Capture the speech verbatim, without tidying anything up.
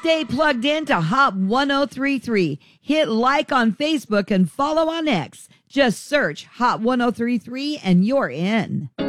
Stay plugged in to Hot ten thirty-three. Hit like on Facebook and follow on X. Just search Hot ten thirty-three and you're in.